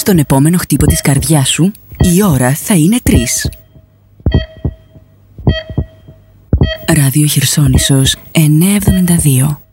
Στον επόμενο χτύπο της καρδιάς σου, η ώρα θα είναι 3. Ράδιο Χερσόνησος 972.